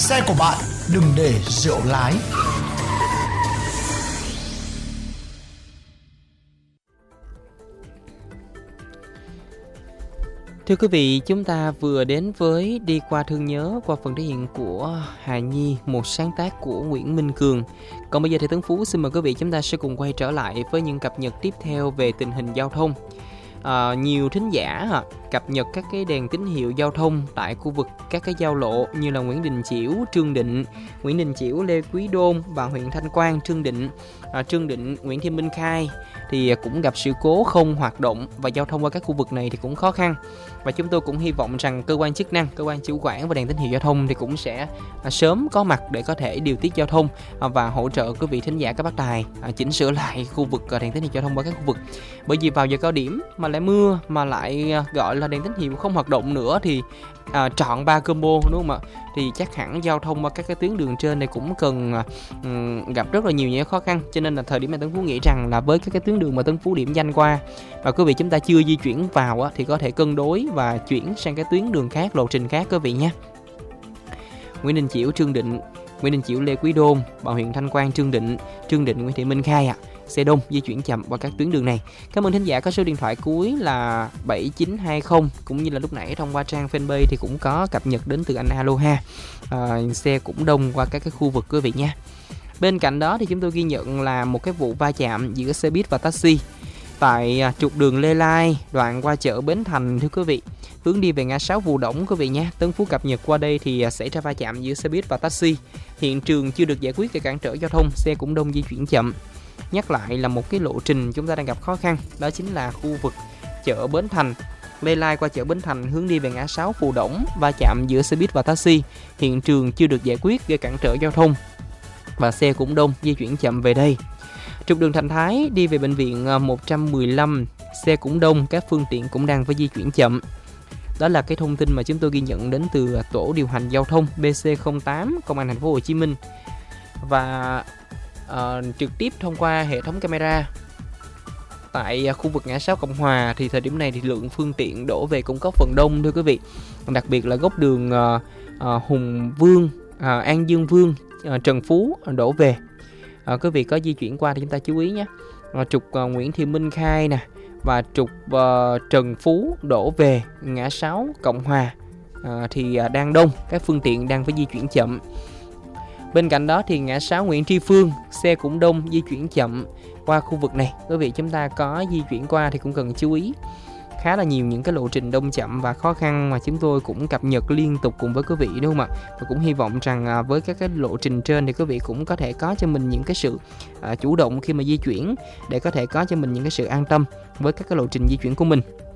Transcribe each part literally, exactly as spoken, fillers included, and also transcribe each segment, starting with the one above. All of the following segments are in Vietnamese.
xe của bạn đừng để rượu lái. Thưa quý vị, chúng ta vừa đến với Đi qua thương nhớ qua phần thể hiện của Hà Nhi, một sáng tác của Nguyễn Minh Cường. Còn bây giờ thì Tấn Phú xin mời quý vị chúng ta sẽ cùng quay trở lại với những cập nhật tiếp theo về tình hình giao thông. À, nhiều thính giả à, cập nhật các cái đèn tín hiệu giao thông tại khu vực các cái giao lộ như là Nguyễn Đình Chiểu, Trương Định, Nguyễn Đình Chiểu, Lê Quý Đôn và huyện Thanh Quan, Trương Định, à, Trương Định, Nguyễn Thị Minh Khai thì cũng gặp sự cố không hoạt động và giao thông qua các khu vực này thì cũng khó khăn. Và chúng tôi cũng hy vọng rằng cơ quan chức năng, cơ quan chủ quản và đèn tín hiệu giao thông thì cũng sẽ à, sớm có mặt để có thể điều tiết giao thông à, và hỗ trợ quý vị thính giả các bác tài à, chỉnh sửa lại khu vực à, đèn tín hiệu giao thông qua các khu vực. Bởi vì vào giờ cao điểm mà lại mưa mà lại à, gọi là đèn tín hiệu không hoạt động nữa thì à, trọn ba combo, đúng không ạ? Thì chắc hẳn giao thông qua các cái tuyến đường trên này cũng cần um, gặp rất là nhiều những khó khăn. Cho nên là thời điểm này Tấn Phú nghĩ rằng là với các cái tuyến đường mà Tấn Phú điểm danh qua và quý vị chúng ta chưa di chuyển vào á, thì có thể cân đối và chuyển sang cái tuyến đường khác, lộ trình khác quý vị nhé. Nguyễn Đình Chiểu, Trương Định, Nguyễn Đình Chiểu, Lê Quý Đôn, Bảo huyện Thanh Quan, Trương Định, Trương Định, Nguyễn Thị Minh Khai ạ. À. Xe đông di chuyển chậm qua các tuyến đường này. Cảm ơn thính giả có số điện thoại cuối là bảy chín hai không, cũng như là lúc nãy thông qua trang fanpage thì cũng có cập nhật đến từ anh Aloha. À, xe cũng đông qua các cái khu vực quý vị nha. Bên cạnh đó thì chúng tôi ghi nhận là một cái vụ va chạm giữa xe buýt và taxi tại trục đường Lê Lai, đoạn qua chợ Bến Thành thưa quý vị. Hướng đi về ngã sáu Phù Đổng quý vị nhé. Tấn Phú cập nhật qua đây thì xảy ra va chạm giữa xe buýt và taxi. Hiện trường chưa được giải quyết để cản trở giao thông, xe cũng đông di chuyển chậm. Nhắc lại là một cái lộ trình chúng ta đang gặp khó khăn, đó chính là khu vực chợ Bến Thành, Lê Lai qua chợ Bến Thành hướng đi về ngã sáu Phù Đổng, va chạm giữa xe buýt và taxi. Hiện trường chưa được giải quyết gây cản trở giao thông và xe cũng đông di chuyển chậm về đây. Trục đường Thành Thái đi về bệnh viện một trăm mười lăm, xe cũng đông, các phương tiện cũng đang phải di chuyển chậm. Đó là cái thông tin mà chúng tôi ghi nhận đến từ tổ điều hành giao thông B C không tám Công an thành phố Hồ Chí Minh. Và uh, trực tiếp thông qua hệ thống camera tại khu vực ngã sáu Cộng Hòa thì thời điểm này thì lượng phương tiện đổ về cũng có phần đông thưa quý vị. Đặc biệt là góc đường uh, uh, Hùng Vương, uh, An Dương Vương, uh, Trần Phú đổ về. Uh, quý vị có di chuyển qua thì chúng ta chú ý nhé. Uh, trục uh, Nguyễn Thị Minh Khai nè và trục uh, Trần Phú đổ về ngã sáu Cộng Hòa uh, thì uh, đang đông, các phương tiện đang phải di chuyển chậm. Bên cạnh đó thì ngã sáu Nguyễn Tri Phương, xe cũng đông di chuyển chậm qua khu vực này. Quý vị chúng ta có di chuyển qua thì cũng cần chú ý. Khá là nhiều những cái lộ trình đông chậm và khó khăn mà chúng tôi cũng cập nhật liên tục cùng với quý vị, đúng không ạ? Và cũng hy vọng rằng với các cái lộ trình trên thì quý vị cũng có thể có cho mình những cái sự à, chủ động khi mà di chuyển, để có thể có cho mình những cái sự an tâm với các cái lộ trình di chuyển của mình.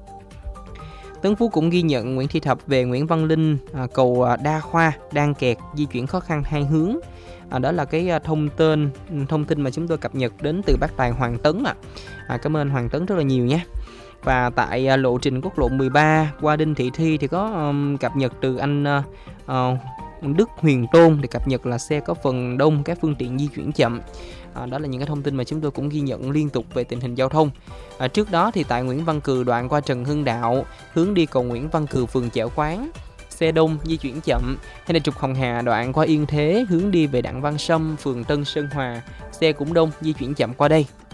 Tấn Phú cũng ghi nhận Nguyễn Thị Thập về Nguyễn Văn Linh, à, cầu Đa Khoa đang kẹt, di chuyển khó khăn hai hướng. À, đó là cái thông tin thông tin mà chúng tôi cập nhật đến từ bác tài Hoàng Tấn ạ. À. À, cảm ơn Hoàng Tấn rất là nhiều nhé. Và tại uh, lộ trình quốc lộ mười ba qua Đinh Thị Thi thì có um, cập nhật từ anh uh, uh, Đức Huyền Tôn để cập nhật là xe có phần đông, các phương tiện di chuyển chậm. À, đó là những cái thông tin mà chúng tôi cũng ghi nhận liên tục về tình hình giao thông. À, trước đó thì tại Nguyễn Văn Cừ đoạn qua Trần Hưng Đạo hướng đi cầu Nguyễn Văn Cừ phường Chợ Quán, xe đông di chuyển chậm. Hay là trục Hồng Hà đoạn qua Yên Thế hướng đi về Đặng Văn Sâm phường Tân Sơn Hòa, xe cũng đông di chuyển chậm qua đây.